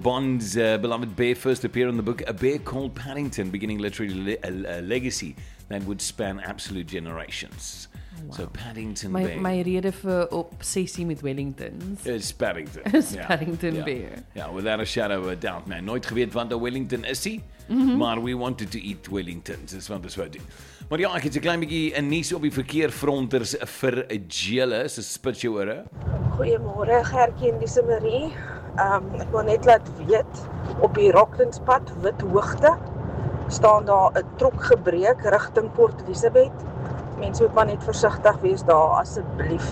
Bond's beloved bear first appeared in the book A Bear Called Paddington, beginning literally a legacy that would span absolute generations. Wow. So Paddington Bear. My rede vir obsessie met Wellingtons It's Paddington. is Paddington Bear. Yeah, without a shadow of a doubt, man. Nooit geweet wat 'n Wellington is nie, maar we wanted to eat Wellingtons, dis wat ons wou doen. Maar ja, ek het 'n klein bietjie 'n nuus op die verkeerfronters vir Julle, so spit jou ore. Goeiemôre Gertjie en Lise Marie. Ek wil net laat weet, op die Rocklandspad Withoogte staan daar 'n trok gebreek rigting Port Elizabeth. Mense moet maar net versigtig wees daar asseblief.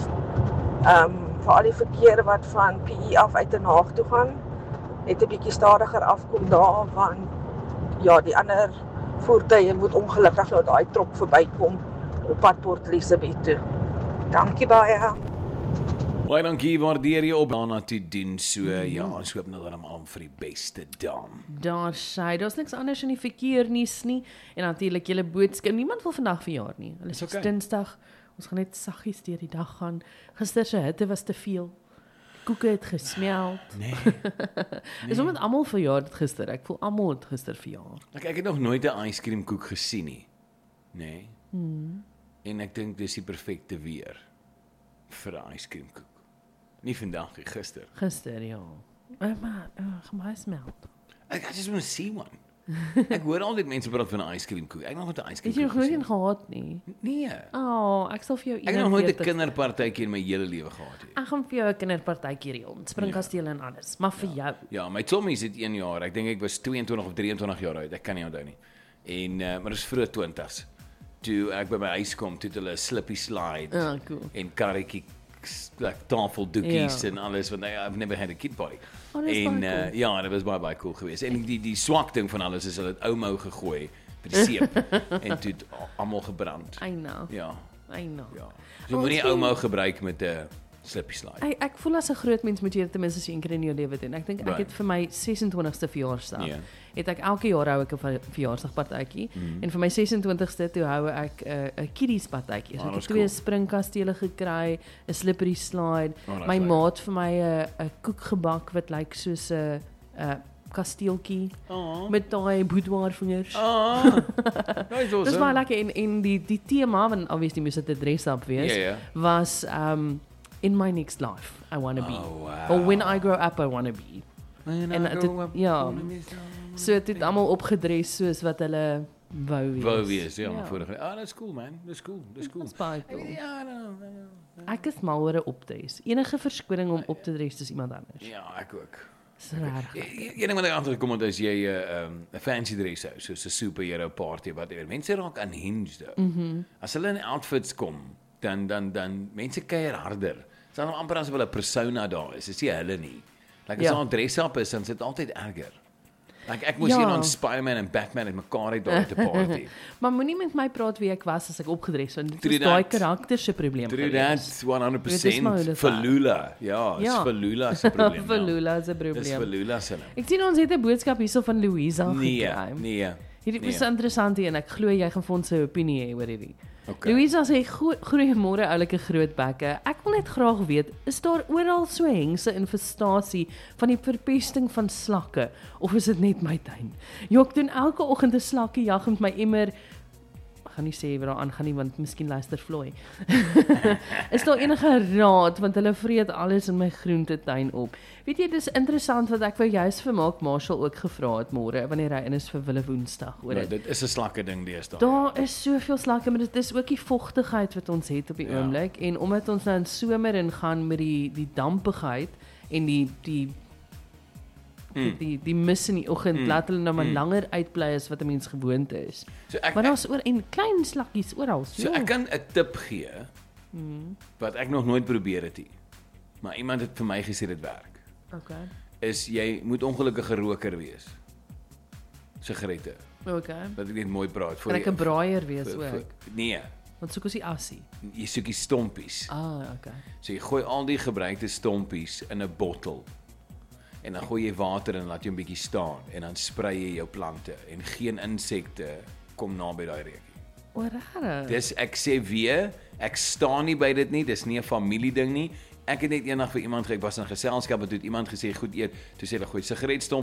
Vir al die verkeer wat van PE af uit Den Haag toe gaan, net 'n bietjie stadiger afkom daar, want ja, die ander voertuie moet ongelukkig nou daai trok verbykom op pad Port Elizabeth toe. Dankie baie. Baie dankie, waardeer jy op daarna toe doen, so ja, ons hoop nou dat almal vir die beste dan. Daar sê, daar's niks anders in die verkeer nuus nie. En natuurlik julle boodskap. Niemand wil vandag verjaar nie. Hulle is okay. Dinsdag. Ons gaan net saggies deur die dag gaan. Gister se hitte was te veel. Koeke het gesmeld. Nee. Is omdat almal verjaar het gister. Ek voel almal het gister verjaar. Ek het nog nooit 'n ijskriemkoek gesien nie. Nee. En ek dink dis die perfekte weer vir 'n ijskriemkoek. Nie vandag nie, gister. Gister, ja. Maar, my smelt. I just want to see one. Ek hoor altyd mense praat van 'n ijskriemkoek. Ek het nog nooit 'n Het jy ijskriemkoek nog nooit gesien. een gehad nie? Nee. Ek sal vir jou Ek het nog nooit 'n 41 kinderpartytjie in my hele lewe gehad nie. Ek gaan vir jou 'n kinderpartytjie reël. Springkasteel en alles, maar vir jou. Ja, my Tommy is 1 jaar. Ek dink ek was 22 of 23 jaar oud. Ek kan nie onthou nie. En maar dis vroeg 20s. Toe ek by my huis kom, toe het hulle slippy slide Cool. en karretjie tafeldoekies en alles, want I've never had a kid party. En baie cool. ja, dit was baie cool geweest. En die swak ding van alles is hulle het oumou gegooi vir die seep en toe het almal gebrand. I know. Ja. I know. Ja. So moenie oumou gebruik met 'n slippy slide. Ek voel as 'n groot mens moet jy dit ten minste een keer in jou lewe doen. Ek dink ek het vir my 26ste verjaarsdag, het ek elke jaar hou ek 'n verjaarsdagpartytjie. En vir my 26ste toe hou ek 'n kiddies partytjie. So ek het 2 springkastele gekry, 'n slippery slide. My maat vir my 'n koek gebak wat lyk soos 'n kasteeltjie met daai boudoirvingers. Dis awesome. Dis baie lekker en die tema, want obviously moes dit 'n dress-up wees, was in my next life, I want to be. wow. Or when I grow up, I want to be. So het almal opgedres soos wat hulle wou wees. Vorige. That's cool, man. That's cool. Dis baie cool. Ja, I know. Ek is mal oor 'n opdres. Enige verskoning om op te dres is iemand anders. Ja, ek ook. Dis reg. Een ding wat ek agtergekom het is jy 'n fancy dress hou, soos 'n superhero party, whatever. Mense raak unhinged. As hulle in outfits kom, dan mense kuier harder. Dit is dan amper asof hulle 'n persona daar is. Dis nie hulle nie. Like as 'n dress-up is, dan sit altyd erger. Like ek moes hier aan Spider-Man en Batman en mekaar uit daar te party. Maar moenie met my praat wie ek was as ek opgedres was. Dit is daai karakter se probleem. True that, 100%. Verlula. Ja, dis Verlula se probleem. Verlula se probleem. Dis Verlula se. Ek sien ons het 'n boodskap hierso van Louisa gekry. Nee. Hierdie is interessant hier en ek glo jy gaan vir ons 'n opinie hê oor hierdie. Okay. Louisa sê goeiemôre oulike grootbekke. Ek wil net graag weet, is daar oral so hengse infestasie van die verpesting van slakke of is dit net my tuin? Ek doen elke oggend 'n slakkejag met my emmer. Ek gaan nie sê wat daar aangaan nie want miskien luister Floy. Is daar enige raad want hulle vreet alles in my groentetuin op. Weet jy, dis interessant wat ek wou juist vir Mark Marshall ook gevra het môre wanneer hy in is vir Wille Woensdag oor dit. Dit is 'n slakke ding deesdae. Daar is soveel slakke, maar dit is ook die vogtigheid wat ons het op die oomblik en omdat ons nou in somer ingaan met die dampigheid en die mis in die oggend laat hulle nou maar langer uitbly as wat 'n mens gewoond is. So maar daar's oor en klein slakkies oral. So ek kan 'n tip gee wat ek nog nooit probeer het nie. Maar iemand het vir my gesê dit werk. Okay. Is jy moet ongelukkige roker wees. Sigarette. Okay. Dat ek net mooi praat Kan ek 'n braaier wees ook? Nee. Want soek ons die assie. Jy soek die stompies. Okay. So jy gooi al die gebruikte stompies in 'n bottel. En dan gooi jy water in, laat jy 'n bietjie staan en dan sprei jy jou plante en geen insekte kom naby daai reekie. Rare. Dis ek sê weer, ek staan nie by dit nie, dis nie 'n familieding nie. Ek het net eendag vir iemand ek was in 'n geselskap en toe het iemand gesê goed eet, toe sê hulle gooi sigaretstomp